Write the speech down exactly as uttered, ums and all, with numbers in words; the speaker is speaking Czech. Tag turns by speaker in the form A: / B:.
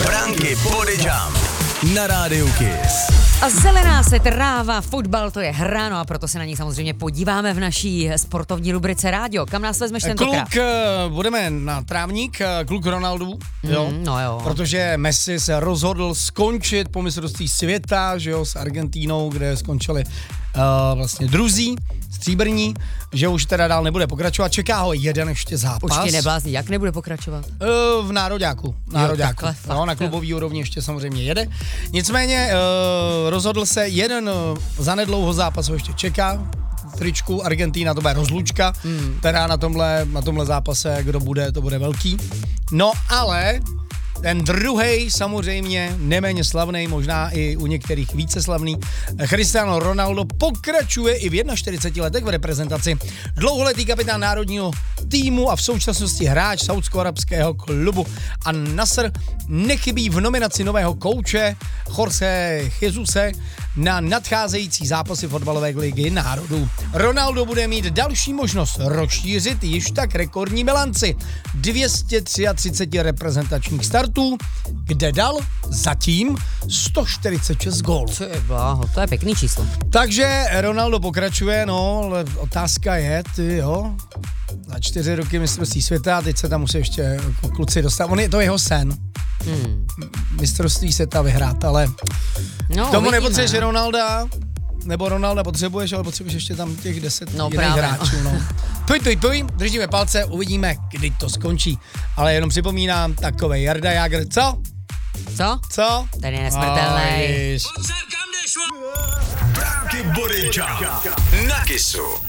A: Bránky Body Jump na rádiu Kiss.
B: A zelená se tráva, fotbal, to je hra, no a proto se na ní samozřejmě podíváme v naší sportovní rubrice Rádio. Kam nás vezmeš tentokrát?
C: Kluk, budeme na trávník, kluk Ronaldu, jo?
B: Mm, no jo.
C: Protože Messi se rozhodl skončit po mistrovství světa, že jo, s Argentínou, kde skončili uh, vlastně druzí, stříbrní, že už teda dál nebude pokračovat, čeká ho jeden ještě zápas.
B: Počkej, neblázni, jak nebude pokračovat?
C: Uh, v nároďáku, nároďáku. Jo, no, na klubový úrovni ještě samozřejmě jede. Nicméně uh, rozhodl se jeden uh, zanedlouho zápas ho ještě čeká, tričku Argentína, to bude rozlučka, hmm. teda na tomhle, na tomhle zápase, kdo bude, to bude velký. No ale ten druhej samozřejmě neméně slavný, možná i u některých více slavný, Cristiano Ronaldo pokračuje i v čtyřiceti jedné letech v reprezentaci. Dlouholetý kapitán národního týmu a v současnosti hráč saúdsko-arabského klubu An-Nasr nechybí v nominaci nového kouče Jorge Jesuse na nadcházející zápasy fotbalové ligy národů. Ronaldo bude mít další možnost rozšířit již tak rekordní bilanci dvě stě třicet tři reprezentačních startů, kde dal zatím sto čtyřicet šest gólů.
B: Co je bláho, to je pěkný číslo.
C: Takže Ronaldo pokračuje, no, ale otázka je, ty jo, za čtyři roky mistrovství světa a teď se tam musí ještě jako kluci dostat. On je to jeho sen. Hmm. Mistrovství světa vyhrát, ale
B: no,
C: k tomu
B: vidíme,
C: nepotřebuješ
B: ne?
C: Ronalda, nebo Ronalda potřebuješ, ale potřebuješ ještě tam těch deset
B: no,
C: jiných hráčů. No. Tuj, tuj, tuj, držíme palce, uvidíme, kdy to skončí. Ale jenom připomínám, takovej Jarda Jágr, co?
B: Co?
C: Co?
B: Ten je nesmrtelný.
A: Bránky Body Jump na Kissu.